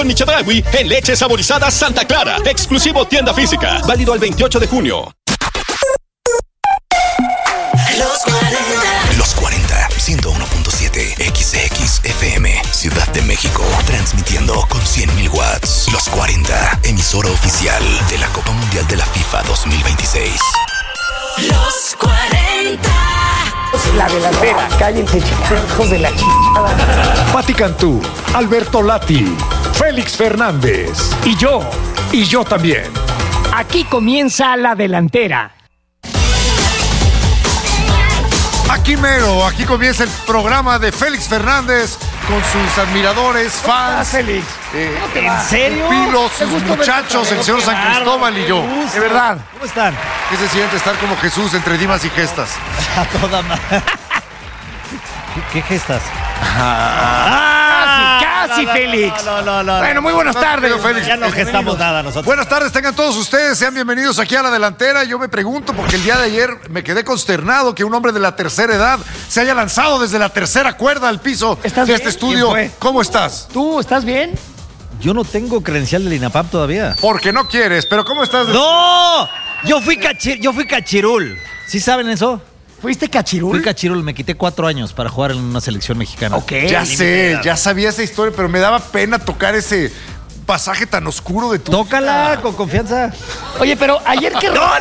Mi Chedraui en leche saborizada Santa Clara. Exclusivo tienda física. Válido al 28 de junio. Los 40, 101.7 XXFM, Ciudad de México, transmitiendo con 100.000 watts. Los 40, emisora oficial de la Copa Mundial de la FIFA 2026. Los 40. La delantera, cállense, hijos de la chingada. Pati Cantú, Alberto Lati, Félix Fernández y yo también. Aquí comienza la delantera. Aquí mero, aquí comienza el programa de Félix Fernández con sus admiradores, fans. Félix. ¿En serio? Pilos, sus muchachos, el señor San Cristóbal y yo. De verdad. ¿Cómo están? ¿Qué se siente estar como Jesús entre dimas y gestas? A toda madre. ¿Qué gestas? Casi, Félix. No. Bueno, muy buenas tardes, Félix. Ya no gestamos nada nosotros. Buenas tardes, tengan todos ustedes, sean bienvenidos aquí a la delantera. Yo me pregunto, porque el día de ayer me quedé consternado que un hombre de la tercera edad se haya lanzado desde la tercera cuerda al piso de bien? este estudio. ¿Cómo estás? ¿Tú estás bien? Yo no tengo credencial del INAPAM todavía. Porque no quieres, pero ¿cómo estás? ¡No! Yo fui cachirul. ¿Sí saben eso? ¿Fuiste cachirul? Fui cachirul, me quité 4 años para jugar en una selección mexicana. Ok. Ya sé, ya sabía esa historia, pero me daba pena tocar ese pasaje tan oscuro de tu Tócala vida. con confianza. Oye, pero ayer que No.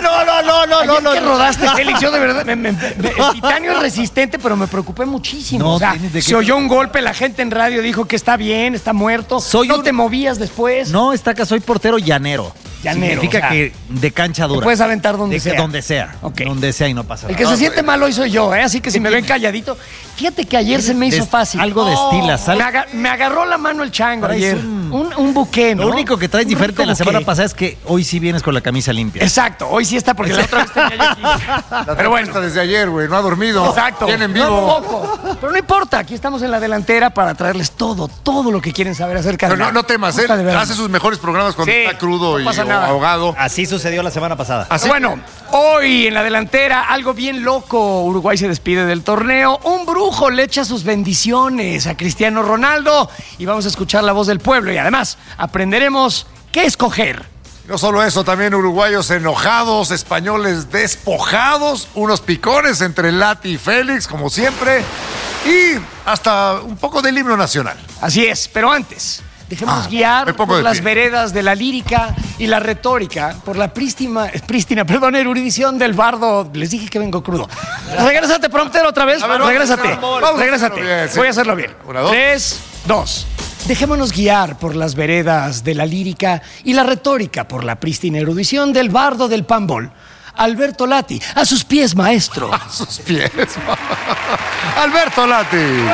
que rodaste, Félix, yo de verdad, el titanio es resistente, pero me preocupé muchísimo. No, o sea, tienes de qué- se oyó un golpe, la gente en radio dijo que está bien, está muerto. ¿Te movías después? No, soy portero llanero. Llanero, Significa o sea, que de cancha dura. te puedes aventar donde sea. Donde sea. Ok. Donde sea y no pasa El nada. que se siente mal hoy soy yo, ¿eh? Así que si me ven calladito, fíjate que ayer se me hizo fácil. Algo destilas. Me agarró la mano el chango Traes ayer. Un buque, ¿no? Lo único que traes Un diferente de la rico semana buque. pasada es que hoy sí vienes con la camisa limpia. Exacto, hoy sí está porque la otra vez tenía yo aquí. Pero bueno. Está desde ayer, güey, no ha dormido. Exacto. Viene en No, vivo. poco. Pero no importa, aquí estamos en la delantera para traerles todo lo que quieren saber acerca de Pero no temas, Gusta de verano. hace sus mejores programas cuando Sí, está crudo no y pasa nada. ahogado. Así sucedió la semana pasada. Así Bueno, hoy en la delantera, algo bien loco. Uruguay se despide del torneo. Un brujo le echa sus bendiciones a Cristiano Ronaldo y vamos a escuchar la voz del pueblo y además aprenderemos qué escoger. No solo eso, también uruguayos enojados, españoles despojados, unos picones entre Lati y Félix, como siempre, y hasta un poco del himno nacional. Así es, pero antes, dejémonos guiar me pongo por de las pie. veredas de la lírica y la retórica, por la prístina, erudición del bardo. Les dije que vengo crudo. Regrésate, prompter, otra vez. A ver, Regrésate. vamos a Regrésate. hacerlo bien, sí. Voy a hacerlo bien. 1, 2. 3, 2. Dejémonos guiar por las veredas de la lírica y la retórica, por la prístina erudición del bardo del pambol. Alberto Lati, a sus pies, maestro. A sus pies. Alberto Lati.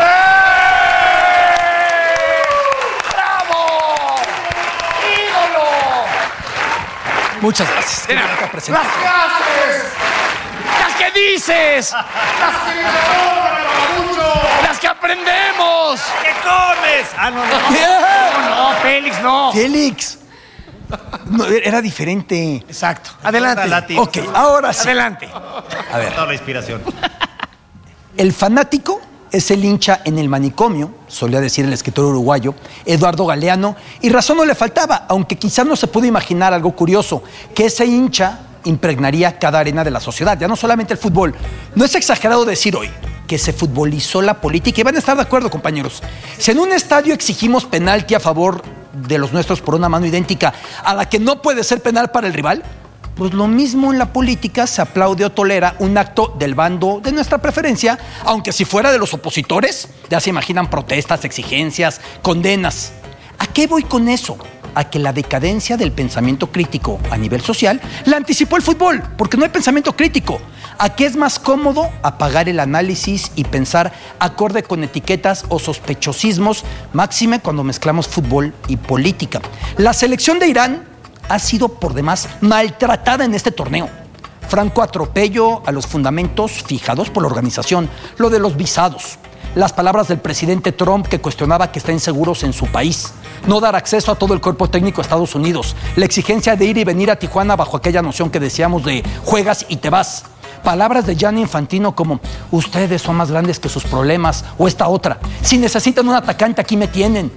¡Bravo! ¡Ídolo! Muchas gracias. ¡Las clases! ¡Las que dices! ¡Las que le roban mucho! ¡Las que aprendemos! ¿Qué comes? Ah, no. No, Félix, no. Félix. No, era diferente. Exacto. Adelante. Lati. Ok, ahora sí. Adelante. A ver, Toda la inspiración. el fanático es el hincha en el manicomio, solía decir el escritor uruguayo Eduardo Galeano, y razón no le faltaba, aunque quizás no se pudo imaginar algo curioso, que ese hincha impregnaría cada arena de la sociedad, ya no solamente el fútbol. No es exagerado decir hoy que se futbolizó la política, y van a estar de acuerdo, compañeros. Si en un estadio exigimos penalti a favor de los nuestros por una mano idéntica a la que no puede ser penal para el rival, pues lo mismo en la política se aplaude o tolera un acto del bando de nuestra preferencia, aunque si fuera de los opositores, ya se imaginan protestas, exigencias, condenas. ¿A qué voy con eso? A que la decadencia del pensamiento crítico a nivel social la anticipó el fútbol, porque no hay pensamiento crítico. ¿A qué es más cómodo apagar el análisis y pensar acorde con etiquetas o sospechosismos, máxime cuando mezclamos fútbol y política? La selección de Irán ha sido por demás maltratada en este torneo. Franco atropello a los fundamentos fijados por la organización, lo de los visados, las palabras del presidente Trump que cuestionaba que está inseguros en su país, no dar acceso a todo el cuerpo técnico a Estados Unidos, la exigencia de ir y venir a Tijuana bajo aquella noción que decíamos de juegas y te vas, palabras de Gianni Infantino como ustedes son más grandes que sus problemas o esta otra, si necesitan un atacante aquí me tienen.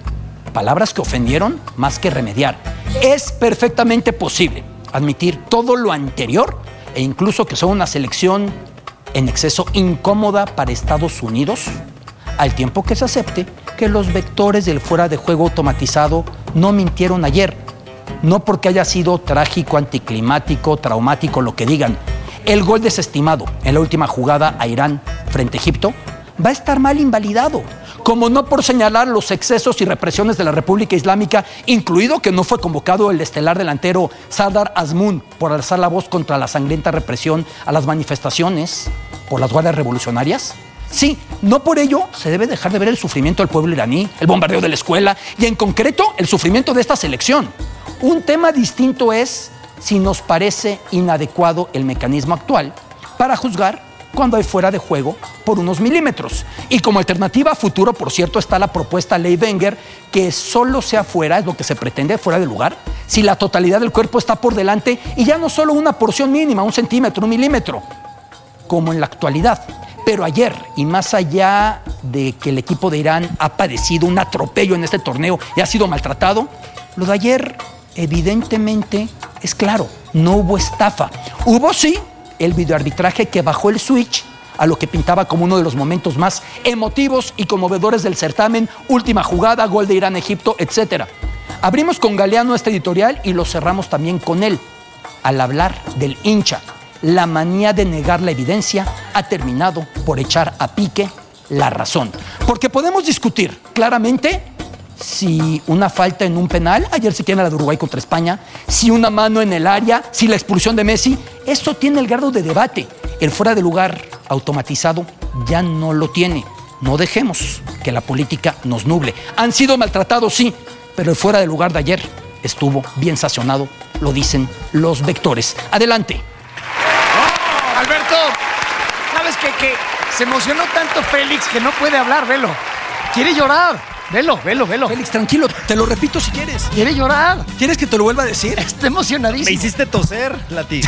palabras que ofendieron más que remediar. Es perfectamente posible admitir todo lo anterior e incluso que son una selección en exceso incómoda para Estados Unidos, al tiempo que se acepte que los vectores del fuera de juego automatizado no mintieron ayer. No porque haya sido trágico, anticlimático, traumático, lo que digan. El gol desestimado en la última jugada a Irán frente a Egipto va a estar mal invalidado, como no por señalar los excesos y represiones de la República Islámica, incluido que no fue convocado el estelar delantero Sardar Azmoun por alzar la voz contra la sangrienta represión a las manifestaciones por las guardias revolucionarias. Sí, no por ello se debe dejar de ver el sufrimiento del pueblo iraní, el bombardeo de la escuela y en concreto el sufrimiento de esta selección. Un tema distinto es si nos parece inadecuado el mecanismo actual para juzgar cuando hay fuera de juego por unos milímetros. Y como alternativa a futuro, por cierto, está la propuesta Ley Wenger, que solo sea fuera, es lo que se pretende, fuera de lugar, si la totalidad del cuerpo está por delante y ya no solo una porción mínima, 1 centímetro, 1 milímetro, como en la actualidad. Pero ayer, y más allá de que el equipo de Irán ha padecido un atropello en este torneo y ha sido maltratado, lo de ayer evidentemente es claro, no hubo estafa. Hubo sí el videoarbitraje que bajó el switch a lo que pintaba como uno de los momentos más emotivos y conmovedores del certamen, última jugada, gol de Irán-Egipto, etc. Abrimos con Galeano este editorial y lo cerramos también con él, al hablar del hincha. La manía de negar la evidencia ha terminado por echar a pique la razón. Porque podemos discutir claramente si una falta en un penal, ayer se tiene la de Uruguay contra España, si una mano en el área, si la expulsión de Messi, eso tiene el grado de debate. El fuera de lugar automatizado ya no lo tiene. No dejemos que la política nos nuble. Han sido maltratados, sí, pero el fuera de lugar de ayer estuvo bien sancionado, lo dicen los vectores. Adelante. Alberto, ¿sabes qué? Que se emocionó tanto Félix que no puede hablar, velo. Quiere llorar. Velo. Félix, tranquilo, te lo repito si quieres. Quiere llorar. ¿Quieres que te lo vuelva a decir? Está emocionadísimo. Me hiciste toser, Lati.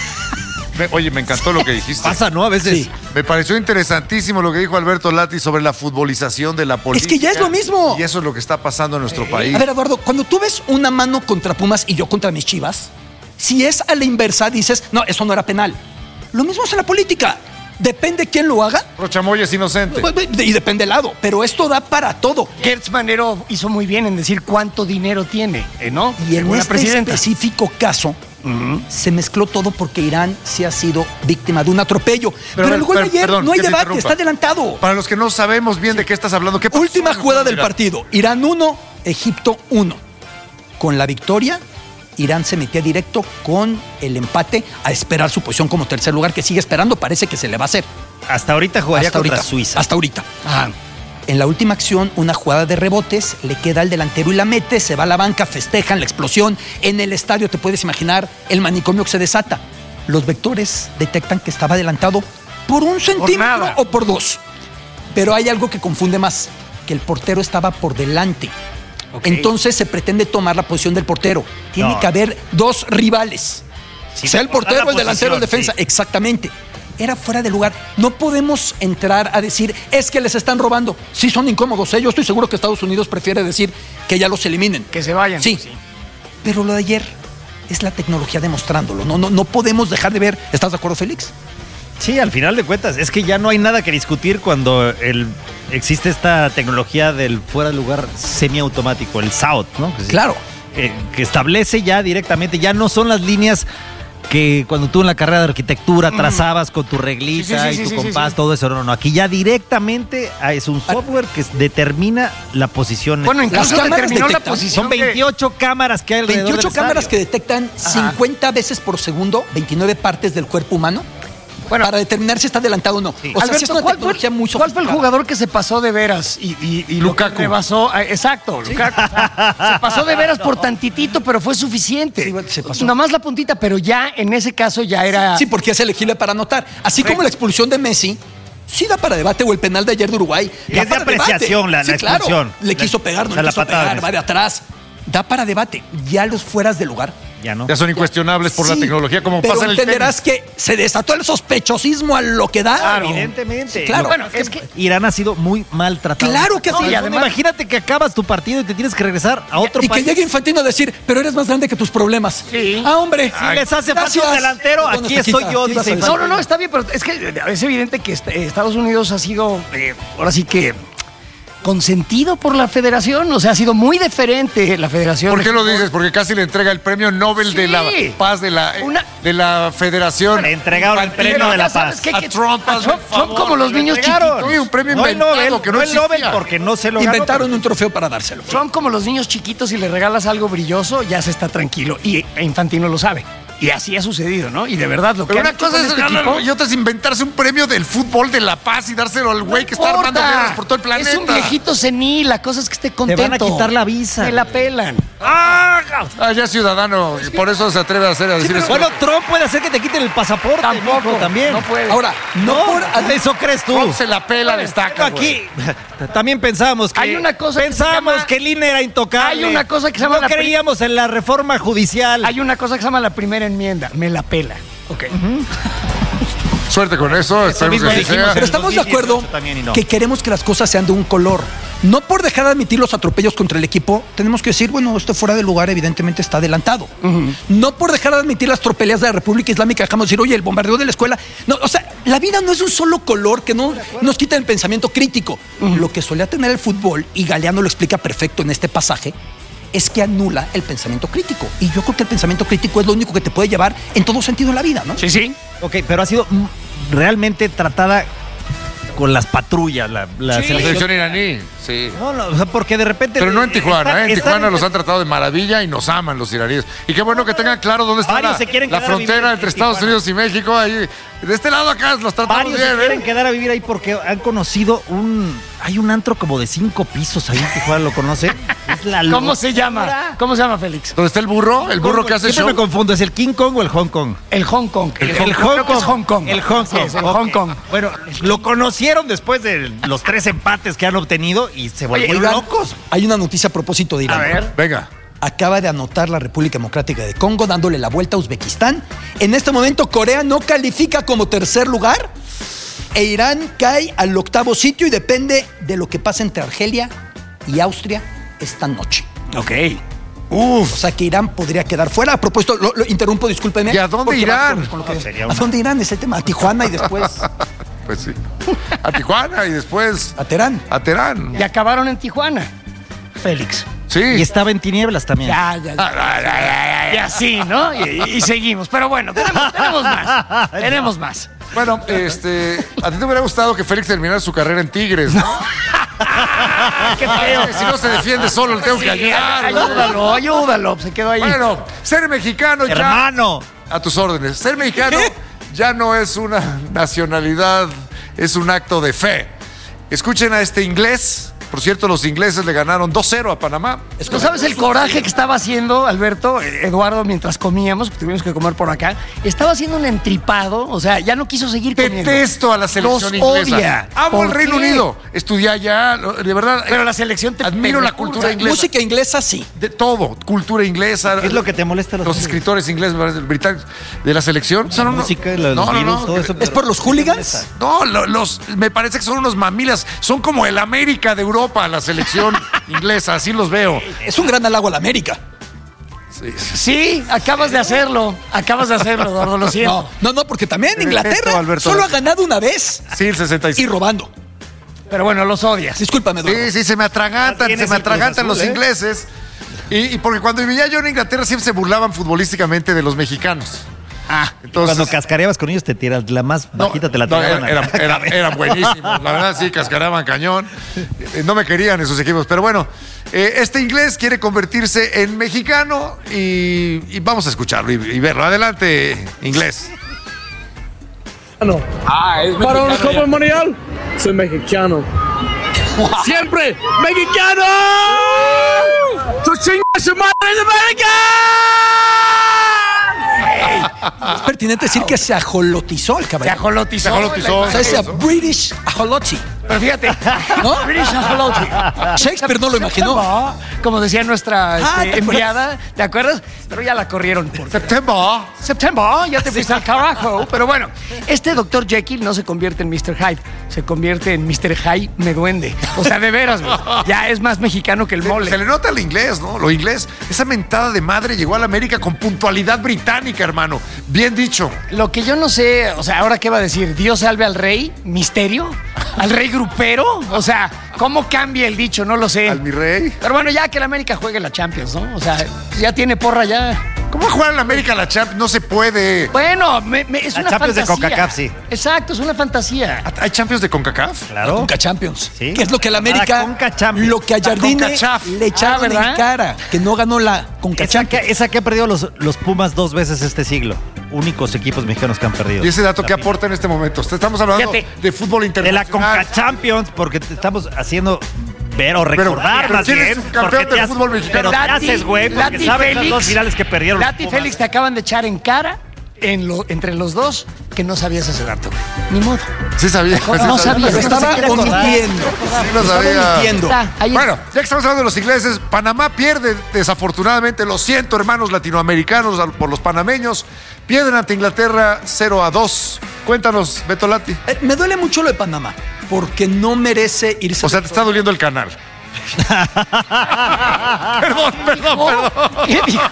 Oye, me encantó lo que dijiste. Pasa, ¿no? A veces. Sí. Me pareció interesantísimo lo que dijo Alberto Lati sobre la futbolización de la política. Es que ya es lo mismo. Y eso es lo que está pasando en nuestro país. A ver, Eduardo, cuando tú ves una mano contra Pumas y yo contra mis Chivas, si es a la inversa, dices, no, eso no era penal. Lo mismo es en la política. Depende quién lo haga. Rochamoya es inocente. Y depende del lado. Pero esto da para todo. Gertz Manero hizo muy bien en decir cuánto dinero tiene, ¿no? Y en Según la este presidenta. específico caso, se mezcló todo porque Irán sí ha sido víctima de un atropello. Pero el gol de ayer perdón, no hay que te debate, interrumpa. está adelantado. Para los que no sabemos bien de qué estás hablando, ¿qué pasó? Última jugada del Mira, partido. Irán 1, Egipto 1. Con la victoria, Irán se metía directo con el empate a esperar su posición como tercer lugar, que sigue esperando, parece que se le va a hacer. Hasta ahorita jugaría Hasta contra ahorita. Suiza. Hasta ahorita. Ajá. En la última acción, una jugada de rebotes, le queda al delantero y la mete, se va a la banca, festejan la explosión. En el estadio te puedes imaginar el manicomio que se desata. Los vectores detectan que estaba adelantado por 1 centímetro nada. o por 2. Pero hay algo que confunde más, que el portero estaba por delante. Ok. Entonces se pretende tomar la posición del portero. Tiene No. que haber 2 rivales. Sí, sea el por dar portero, la el delantero, el posición, defensa. sí. Exactamente. Era fuera de lugar. No podemos entrar a decir, es que les están robando. Sí son incómodos. Yo estoy seguro que Estados Unidos prefiere decir que ya los eliminen. Que se vayan. Sí. Pero lo de ayer es la tecnología demostrándolo. No podemos dejar de ver. ¿Estás de acuerdo, Félix? Sí, al final de cuentas, es que ya no hay nada que discutir cuando existe esta tecnología del fuera de lugar semiautomático, el SAUT, ¿no? Claro. Que establece ya directamente, ya no son las líneas que cuando tú en la carrera de arquitectura trazabas con tu reglita Sí, sí, y tu sí, compás, sí. todo eso. No. Aquí ya directamente es un software que determina la posición. Bueno, Las incluso cámaras determinó la detectan. posición. Son 28 cámaras que hay alrededor 28 del cámaras que estadio. detectan 50 veces por segundo, 29 partes del cuerpo humano, Bueno, para determinar si está adelantado o no. Sí. O sea, sí Alberto, es una ¿cuál fue tecnología muy el sofisticada. jugador que se pasó de veras? Y Lukaku. lo que rebasó, exacto, Lukaku. O sea, se pasó de veras por tantitito, pero fue suficiente. Sí, se pasó. Nada más la puntita, pero ya en ese caso ya era... Sí, porque es elegible para anotar. Así como la expulsión de Messi, sí da para debate, o el penal de ayer de Uruguay. Y da es de para debate. apreciación la Sí, claro. expulsión. Le quiso pegar, no O sea, le la quiso patada pegar, de va de atrás. da para debate. Ya los fueras de lugar. Ya no. Ya son incuestionables por la Sí, tecnología, como pero pasa en el entenderás tenis. que se desató el sospechosismo a lo que da. Claro. Evidentemente. Sí, claro. Bueno, es que Irán ha sido muy maltratado. Claro que sí. Y además, imagínate que acabas tu partido y te tienes que regresar a otro Y que país. llegue Infantino a decir, pero eres más grande que tus problemas. Sí. Ah, hombre. Si les hace falta Gracias. un delantero, Bueno, aquí Paquita, estoy yo, ¿qué ibas a dice decir? No, está bien, pero es que es evidente que Estados Unidos ha sido, ahora sí que, consentido por la federación. O sea, ha sido muy deferente la federación. ¿Por de qué lo fútbol. dices? Porque casi le entrega el premio Nobel de la Sí. paz de la federación. Le entregaron el premio de la paz. A Trump, hazme el Son favor, como los le niños entregaron. chiquitos. Sí, un premio No el inventado Nobel, que no el Nobel existía. porque no se lo ganó. Inventaron un trofeo para dárselo. Son como los niños chiquitos y le regalas algo brilloso, ya se está tranquilo. Y Infantino lo sabe. Y así ha sucedido, ¿no? Y de verdad, lo que Pero han una hecho cosa con es este ganarlo equipo, y otra es inventarse un premio del fútbol de la paz y dárselo al güey que está armando importa. guerras por todo el planeta. Es un viejito senil, la cosa es que esté contento. van a quitar la visa. Se la pelan. Ah, ya es ciudadano, y por eso se atreve a decir eso. Bueno, Trump puede hacer que te quiten el pasaporte. Tampoco, mijo, también. no puede. Ahora, no por... Eso crees tú. Trump se la pela, destaca. Bueno, aquí también pensábamos que Hay una cosa que se llama- que el INE era intocable. Hay una cosa que se llama no la pri- creíamos en la reforma judicial. Hay una cosa que se llama la primera enmienda. Me la pela. Ok. Suerte con eso, esperemos mismo que así dijimos sea. Pero estamos de 2018 acuerdo también y no. que queremos que las cosas sean de un color. No por dejar de admitir los atropellos contra el equipo, tenemos que decir, bueno, esto fuera de lugar evidentemente está adelantado. No por dejar de admitir las tropelías de la República Islámica, dejamos de decir, oye, el bombardeo de la escuela. No, o sea, la vida no es un solo color que no nos quita el pensamiento crítico. Lo que solía tener el fútbol, y Galeano lo explica perfecto en este pasaje, es que anula el pensamiento crítico. Y yo creo que el pensamiento crítico es lo único que te puede llevar en todo sentido en la vida, ¿no? Sí, sí. Ok, pero ha sido realmente tratada con las patrullas la La selección. selección iraní, sí. No, o sea, porque de repente... Pero no en Tijuana, En están Tijuana los han tratado de maravilla y nos aman los iraníes. Y qué bueno que tengan claro dónde está Varios se quieren la quedar a vivir frontera entre en Estados Tijuana. Unidos y México. Ahí, de este lado acá los tratamos Varios bien, se quieren quedar a vivir ahí porque han conocido hay un antro como de 5 pisos ahí en Tijuana, ¿lo conoce? Es la ¿Cómo se llama? ¿Cómo se llama, Félix? ¿Dónde está el burro? El burro que hace Siempre show. me confundo, ¿es el King Kong o el Hong Kong? El Hong Kong. El Creo que es Hong Kong. El Hong Así Kong. es, el Ok. Hong Kong. Bueno, lo conocieron después de los 3 empates que han obtenido y se volvieron Oigan, locos. hay una noticia a propósito de Irán. A ver. Venga. Acaba de anotar la República Democrática de Congo dándole la vuelta a Uzbekistán. En este momento Corea no califica como tercer lugar e Irán cae al 8º sitio y depende de lo que pase entre Argelia y Austria esta noche. Ok. O sea que Irán podría quedar fuera. A propósito, lo interrumpo, discúlpeme. ¿Y a dónde porque va Irán? con lo que- Sería ¿A una- dónde Irán? Es el tema. A Tijuana y después Pues sí. A Tijuana y después a Teherán. a Teherán. Y acabaron en Tijuana. Félix. Sí. Y estaba en tinieblas también. Ya. Y así, ¿no? Y seguimos. Pero bueno, tenemos más. Tenemos más. Bueno, a ti te hubiera gustado que Félix terminara su carrera en Tigres, ¿no? Qué feo. Si no se defiende solo, le tengo que ayudar. Ayúdalo. Se quedó ahí. Bueno, ser mexicano ya. Hermano. A tus órdenes. Ser mexicano ya no es una nacionalidad, es un acto de fe. Escuchen a este inglés. Por cierto, los ingleses le ganaron 2-0 a Panamá. ¿No sabes el coraje que estaba haciendo, Alberto, Eduardo, mientras comíamos? Que tuvimos que comer por acá. Estaba haciendo un entripado, o sea, ya no quiso seguir comiendo. Detesto a la selección Los inglesa. odia. Amo el ¿Por Reino qué? Unido. Estudié allá, de verdad. Pero la selección te admiro la pegó. cultura inglesa. Música inglesa, sí. De todo, cultura inglesa. ¿Qué es lo que te molesta a Los escritores ingleses, británicos de la selección son La unos- música, los virus, todo eso. ¿Es por los hooligans? No, me parece que son unos mamilas. Son como el América de Europa, la selección inglesa, así los veo. Es un gran halago a la América. Sí, acabas de hacerlo, Eduardo, lo siento. No, porque también Te Inglaterra detesto, Alberto. solo ha ganado una vez Sí, el 65. y robando. Pero bueno, los odias. Discúlpame, Eduardo. Sí, se me atragantan, Tienes se me el Cruz atragantan Azul, los ingleses. Y porque cuando vivía yo en Inglaterra siempre se burlaban futbolísticamente de los mexicanos. Entonces, Cuando cascareabas con ellos te tiras la más bajita, te la tiraban. eran buenísimos. La verdad, sí, cascaraban cañón. No me querían esos equipos. Pero bueno, este inglés quiere convertirse en mexicano y vamos a escucharlo y verlo. Adelante, inglés. Para una Copa Mundial, soy mexicano. ¡Siempre mexicano! ¡Tu chinga su madre de América! Es pertinente decir que se ajolotizó el Se caballero. ajolotizó. Se ajolotizó. O sea, ese British ajoloti. Pero fíjate, ¿No? British Floating. Shakespeare no lo imaginó. Como decía nuestra ¿te acuerdas? enviada, ¿te acuerdas? Pero ya la corrieron por September. ya te fuiste al carajo. Pero bueno, este Dr. Jekyll no se convierte en Mr. Hyde, se convierte en Mr. Hyde me duende. O sea, de veras, güey. Ya es más mexicano que el mole. Se le nota el inglés, ¿no? Lo inglés. Esa mentada de madre llegó a la América con puntualidad británica, hermano. Bien dicho. Lo que yo no sé, o sea, ¿ahora qué va a decir? ¿Dios salve al rey? ¿Misterio? ¿Al rey grupero? O sea, ¿cómo cambia el dicho? No lo sé. Al mi rey. Pero bueno, ya que la América juegue la Champions, ¿no? O sea, ya tiene porra ya. ¿Cómo va a jugar en la América la Champions? No se puede. Bueno, es La una Champions de fantasía. CONCACAF, sí. Exacto, es una fantasía. ¿Hay Champions de CONCACAF? Claro. Conca Champions. Sí. Que es lo que la La América, Conca Champions. lo que a Jardine CONCACHAF. le echaron ¿verdad? en cara, que no ganó la Conca Champions. Esa que ha perdido los Pumas 2 veces este siglo. Únicos equipos mexicanos que han perdido. ¿Y ese dato qué aporta en este momento? Estamos hablando Fíjate. de fútbol De la internacional. Conca Champions, porque te estamos haciendo ver o recordar pero más ¿quién es bien. el campeón porque del te fútbol mexicano? Pero te Lati- haces, güey, porque Lati sabes las Félix- dos finales que perdieron los Lati y Pumas. Félix te acaban de echar en cara entre los dos que no sabías ese dato, güey. Ni modo. Sí sabía. No sí sabía. Lo estaba quiere acordar. omitiendo. Sí lo Estaba sabía. omitiendo. Está, ahí Bueno, ya que estamos hablando de los ingleses, Panamá pierde desafortunadamente, lo siento hermanos latinoamericanos por los panameños, pierden ante Inglaterra 0-2. Cuéntanos, Beto Lati. Me duele mucho lo de Panamá, porque no merece irse. O sea, te está doliendo el canal. Perdón. ¿Qué dijo?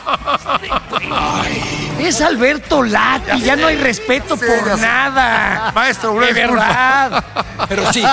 Es Alberto Lati, ya no hay respeto Sí, por ya sé. nada. Maestro, una de disculpa. verdad. Pero sí,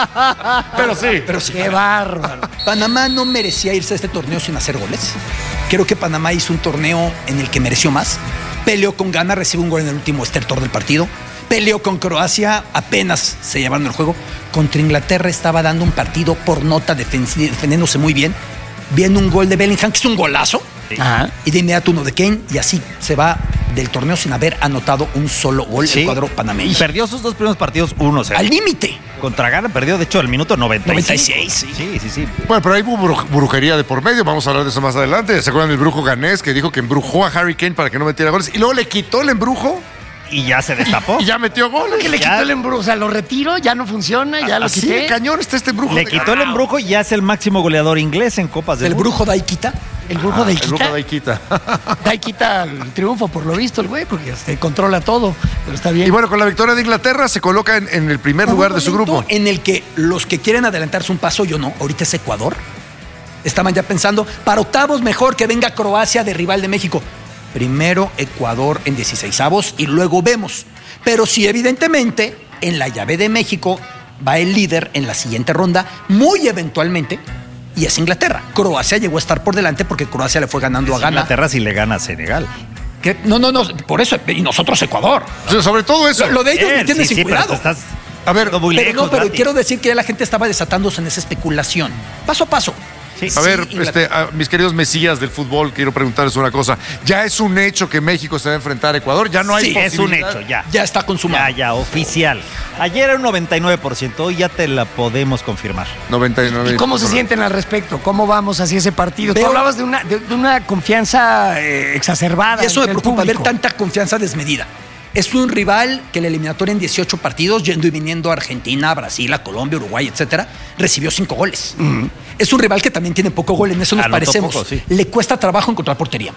Pero sí. Qué bárbaro. Panamá no merecía irse a este torneo sin hacer goles. Creo que Panamá hizo un torneo en el que mereció más. Peleó con Ghana, recibe un gol en el último estertor del partido. Peleó con Croacia, apenas se llevaron el juego. Contra Inglaterra estaba dando un partido por nota, defendiéndose muy bien. Viene un gol de Bellingham, que es un golazo. Ajá. Y de inmediato uno de Kane, y así se va del torneo sin haber anotado un solo gol Sí. el cuadro Y panameño. perdió sus 2 primeros partidos 1-0. Al límite. Contra Ghana perdió, de hecho, al minuto 96. 96, sí. Sí. Bueno, pero hay brujería de por medio, vamos a hablar de eso más adelante. ¿Se acuerdan del brujo ganés que dijo que embrujó a Harry Kane para que no metiera goles? Y luego le quitó el embrujo Y ya se destapó. y ya metió goles. Que le Ya. quitó el embrujo, o sea, lo retiro, ya no funciona, ya lo Así quité. de cañón está este embrujo. Le quitó el embrujo y ya es el máximo goleador inglés en Copas del El Mundo. brujo Daikita. El brujo de El brujo Iquita. de Iquita. Da y quita el triunfo, por lo visto, el güey, porque controla todo. Pero está bien. Y bueno, con la victoria de Inglaterra se coloca en el primer lugar de su Un momento grupo. En el que los que quieren adelantarse un paso, yo no, ahorita es Ecuador. Estaban ya pensando, para octavos mejor que venga Croacia de rival de México. Primero Ecuador en 16avos y luego vemos. Pero sí, evidentemente, en la llave de México va el líder en la siguiente ronda, muy eventualmente, y es Inglaterra. Croacia llegó a estar por delante porque Croacia le fue ganando a Ghana. Inglaterra si le gana a Senegal. Que- no, por eso, y nosotros Ecuador. O sea, sobre todo eso. Lo de ellos me tiene sí, sin sí, pero cuidado. te estás A ver, muy Pero lejos, no, pero Lati. quiero decir que ya la gente estaba desatándose en esa especulación. Paso a paso. Sí. A ver, Inglaterra. a mis queridos mesías del fútbol, quiero preguntarles una cosa. ¿Ya es un hecho que México se va a enfrentar a Ecuador? ¿Ya no hay Sí, Es un posibilidad? hecho, ya. Ya está consumado. Ya, oficial. Ayer era un 99%, hoy ya te la podemos confirmar. 99. ¿Y cómo se sienten al respecto? ¿Cómo vamos hacia ese partido? Tú Veo- hablabas de una confianza exacerbada. Y eso me entre el preocupa, ver público. tanta confianza desmedida. Es un rival que la eliminatoria en 18 partidos, yendo y viniendo a Argentina, a Brasil, a Colombia, Uruguay, etcétera, recibió 5 goles. Es un rival que también tiene poco gol, en eso nos Anotó parecemos. poco, sí. Le cuesta trabajo encontrar portería.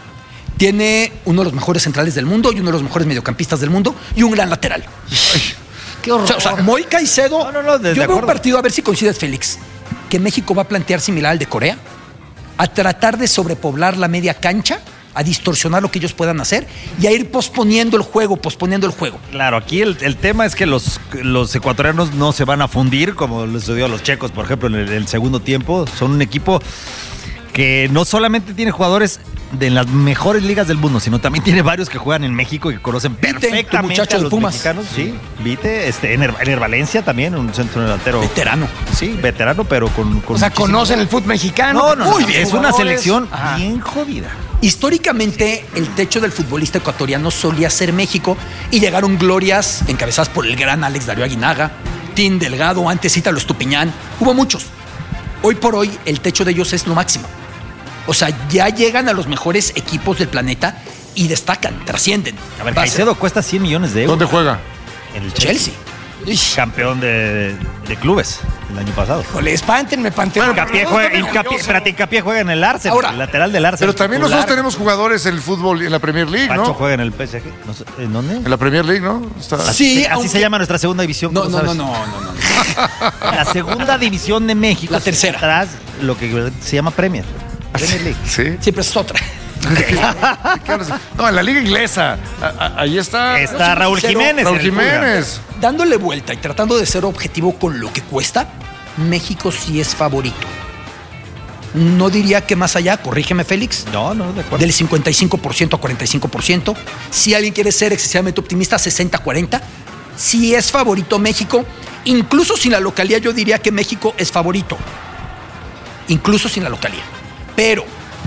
Tiene uno de los mejores centrales del mundo y uno de los mejores mediocampistas del mundo y un gran lateral. Qué horror. O sea, Moy Caicedo. No, de yo veo acuerdo. un partido, a ver si coincides, Félix, que México va a plantear similar al de Corea, a tratar de sobrepoblar la media cancha, a distorsionar lo que ellos puedan hacer y a ir posponiendo el juego. Claro, aquí el tema es que los ecuatorianos no se van a fundir, como les sucedió a los checos, por ejemplo, en el segundo tiempo. Son un equipo que no solamente tiene jugadores de las mejores ligas del mundo, sino también tiene varios que juegan en México y que conocen Vite, tu perfectamente muchacho a de los Pumas. mexicanos. Sí, Vite, Ener Valencia también, un centro delantero. Veterano. Sí, veterano, pero con O sea, muchísimo- conocen el fútbol mexicano. No, Muy no, bien. es una Jugadores. selección Ajá. bien jodida. Históricamente, el techo del futbolista ecuatoriano solía ser México y llegaron glorias encabezadas por el gran Alex Darío Aguinaga, Tim Delgado, antes Ítalo Estupiñán. Hubo muchos. Hoy por hoy, el techo de ellos es lo máximo. O sea, ya llegan a los mejores equipos del planeta y destacan, trascienden. A ver, Va a ser Caicedo cuesta 100 millones de euros. ¿Dónde juega? En el Chelsea. campeón de clubes el año pasado. Híjole, espántenme, Panteón. Hincapié juega en el Arsenal, Ahora, el lateral del Arsenal. Pero también titular. nosotros tenemos jugadores en el fútbol, en la Premier League, Pancho ¿no? juega en el PSG. No sé, ¿en dónde? En la Premier League, ¿no? Está... Sí, Así se llama nuestra segunda división. No, ¿cómo no, sabes? no. La segunda división de México. La tercera. Atrás, lo que se llama Premier League. Sí. Sí, pero es otra. No, en la liga inglesa. Ahí está. Está Raúl sincero, Jiménez. Raúl en el Fulham. Jiménez. Dándole vuelta y tratando de ser objetivo con lo que cuesta, México sí es favorito. No diría que más allá, corrígeme, Félix. No, de acuerdo. Del 55% a 45%. Si alguien quiere ser excesivamente optimista, 60-40. Si es favorito México, incluso sin la localía, yo diría que México es favorito. Incluso sin la localía. Pero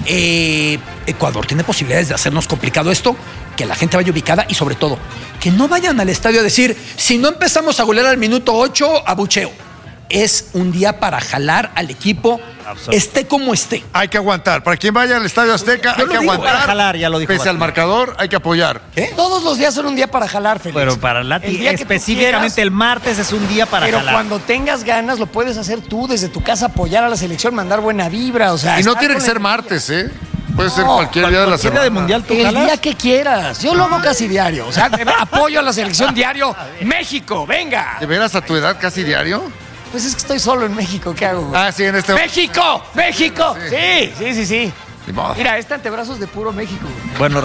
Ecuador tiene posibilidades de hacernos complicado esto, que la gente vaya ubicada y sobre todo, que no vayan al estadio a decir, si no empezamos a golear al minuto 8, abucheo. Es un día para jalar al equipo, esté como esté. Hay que aguantar. Para quien vaya al Estadio Azteca, hay que aguantar. Para jalar, ya lo dijo. Pese al marcador, hay que apoyar. Todos los días son un día para jalar, Félix. Pero para El Lati, día que tú específicamente quieras, el martes es un día para pero jalar. cuando tengas ganas lo puedes hacer tú desde tu casa, apoyar a la selección, mandar buena vibra, o sea. Y no estar tiene que con ser el- martes, ¿eh? Puede ser No, cualquier día de la Cualquier semana. día de mundial tú El jalas. día que quieras. Yo lo hago casi diario. O sea, apoyo a la selección diario. México, venga. ¿De veras a tu edad casi diario? Pues es que estoy solo en México, ¿qué hago? Ah, sí, en este... ¡México! ¡México! Sí. Ni modo. Mira, este antebrazos de puro México. Bueno,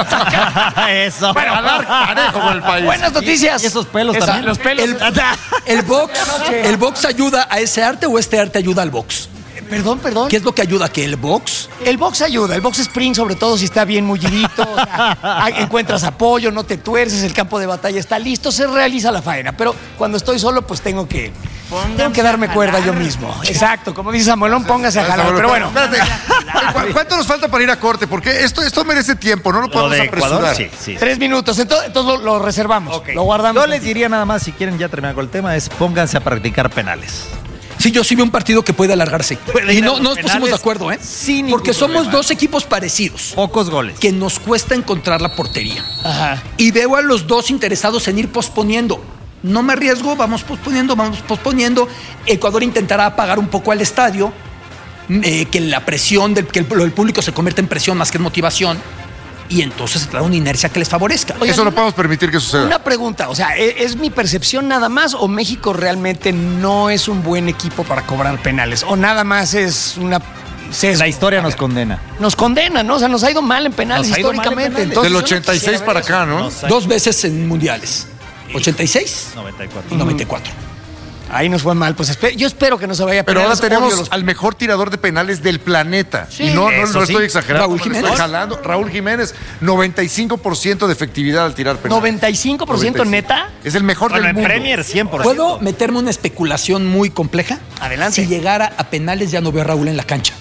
eso. Bueno, Parejo con el país. buenas noticias. Y esos pelos también. Los pelos. ¿El box ayuda a ese arte o este arte ayuda al box? Perdón. ¿Qué es lo que ayuda? ¿Que el box? El box ayuda, el box sprint, sobre todo si está bien mullidito, o sea, encuentras apoyo, no te tuerces, el campo de batalla está listo, se realiza la faena. Pero cuando estoy solo, pues tengo que darme cuerda yo mismo. Exacto, como dice Samuelón, póngase a jalar. Pero bueno, Espérate. ¿Cuánto nos falta para ir a corte? Porque esto merece tiempo, no lo Lo podemos de Ecuador, apresurar. sí. 3 minutos, entonces lo reservamos, lo guardamos. Yo les diría nada más, si quieren ya terminar con el tema, es pónganse a practicar penales. Sí, yo sí veo un partido que puede alargarse. Puede Y ir a no los nos pusimos penales de acuerdo, ¿eh? sin ningún Porque somos problema. dos equipos parecidos, Pocos goles. que nos cuesta encontrar la portería. Ajá. Y veo a los dos interesados en ir posponiendo. No me arriesgo, vamos posponiendo. Ecuador intentará apagar un poco al estadio, que la presión, que el público se convierta en presión más que en motivación. Y entonces se trae una inercia que les favorezca. Oigan, Eso no podemos permitir que suceda. Una pregunta, o sea, ¿es mi percepción nada más o México realmente no es un buen equipo para cobrar penales? ¿O nada más es una sesgo? La historia nos condena. Nos condena, ¿no? O sea, nos ha ido mal en penales Nos ha ido mal en históricamente. penales. Entonces, Del yo no 86 quisiera para ver eso. acá, ¿no? Dos veces en mundiales. 86 94. y 94. Ahí nos fue mal. Pues yo espero que no se vaya a Pero ahora penales. Odio tenemos al mejor tirador de penales del planeta. Sí, y no eso estoy sí. exagerando. Raúl no le estoy Jiménez. jalando. Raúl Jiménez, 95% de efectividad al tirar penales. 95% neta. Es el mejor Bueno, del en mundo. Premier 100%. ¿Puedo meterme una especulación muy compleja? Adelante. Si llegara a penales ya no veo a Raúl en la cancha.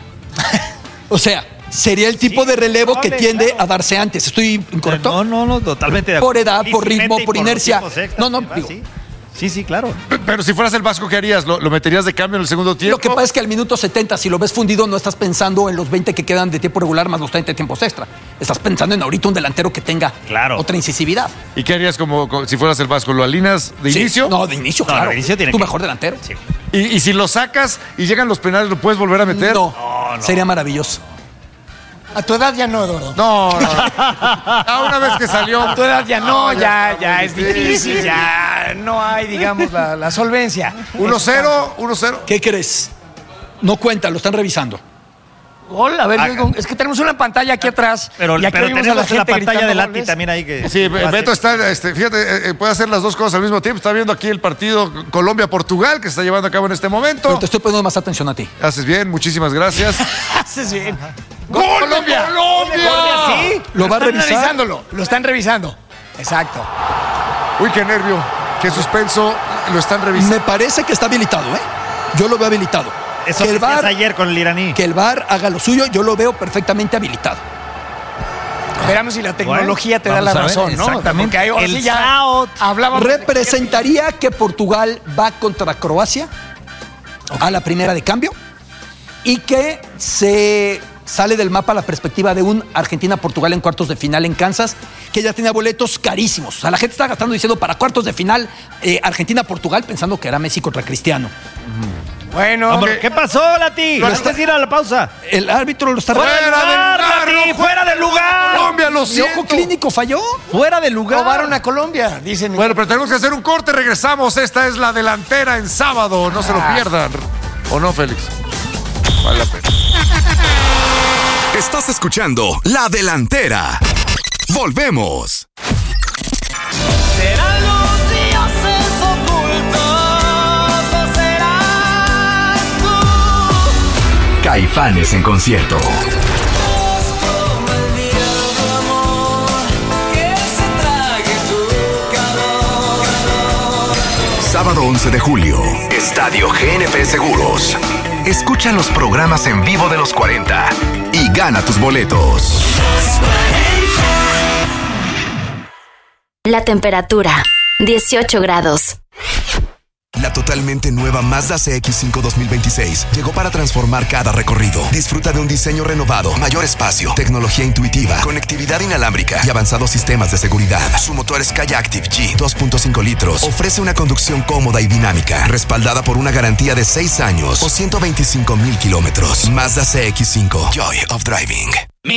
O sea, sería el tipo de relevo que tiende a darse antes. ¿Estoy incorrecto? No, totalmente de acuerdo. Por edad, por Físicamente ritmo, y por los inercia. tiempos extras, No, ¿verdad? digo. Sí, claro. Pero si fueras el Vasco, ¿qué harías? ¿Lo meterías de cambio en el segundo tiempo? Lo que pasa es que al minuto 70, si lo ves fundido, no estás pensando en los 20 que quedan de tiempo regular más los 30 de tiempos extra. Estás pensando en ahorita un delantero que tenga otra incisividad. ¿Y qué harías si fueras el Vasco? ¿Lo alineas de Sí. inicio? No, de inicio, No, claro. de inicio tiene Tu que- mejor delantero. Sí. ¿Y si lo sacas y llegan los penales, lo puedes volver a meter? No, sería maravilloso. A tu edad ya no, Eduardo. No. Una vez que salió. A tu edad ya no, ya muy es difícil, ya no hay, digamos, la solvencia. 1-0. ¿Qué crees? No cuenta, lo están revisando. Gol, a ver, es que tenemos una pantalla aquí atrás. Pero y aquí oímos a tenemos la gente pantalla gritando de Lati goles. también ahí que... Sí, Beto está, fíjate, puede hacer las dos cosas al mismo tiempo. Está viendo aquí el partido Colombia-Portugal que se está llevando a cabo en este momento. Pero te estoy poniendo más atención a ti. Haces bien, muchísimas gracias. Haces bien. ¡Gol Colombia! Sí, ¿Lo va a están revisar? analizándolo, lo están revisando. Exacto. Uy, qué nervio, qué suspenso. Lo están revisando. Me parece que está habilitado, ¿eh? Yo lo veo habilitado. Eso que el decías VAR, ayer con el iraní. que el VAR haga lo suyo, yo lo veo perfectamente habilitado. Esperamos si la tecnología te da vamos la a ver, razón, ¿no? exactamente. Porque ahí ahora El sí ya South hablábamos de- Representaría que Portugal va contra Croacia a la primera de cambio y que se sale del mapa la perspectiva de un Argentina-Portugal en cuartos de final en Kansas, que ya tenía boletos carísimos. O sea, la gente está gastando diciendo para cuartos de final Argentina-Portugal, pensando que era Messi contra Cristiano. Bueno, Hombre, ¿qué pasó, Lati? ¿No estás ir a la pausa? El árbitro lo está... ¡Fuera del lugar, Lati! ¡Fuera del lugar! Colombia, lo Mi siento. ojo clínico falló. ¡Fuera del lugar! robaron a Colombia, dicen. Bueno, pero tenemos que hacer un corte, regresamos. Esta es la delantera en sábado, no se lo pierdan. ¿O no, Félix? Vale la pena. Estás escuchando La Delantera. Volvemos. Serán los dioses ocultos o serás tú. Caifanes en concierto. Como el viento, amor, que se trague tu calor. Sábado 11 de julio. Estadio GNP Seguros. Escucha los programas en vivo de los 40 y gana tus boletos. La temperatura, 18 grados. La totalmente nueva Mazda CX-5 2026 llegó para transformar cada recorrido. Disfruta de un diseño renovado, mayor espacio, tecnología intuitiva, conectividad inalámbrica y avanzados sistemas de seguridad. Su motor Skyactiv G 2.5 litros ofrece una conducción cómoda y dinámica, respaldada por una garantía de 6 años o 125,000 kilómetros. Mazda CX-5, Joy of Driving.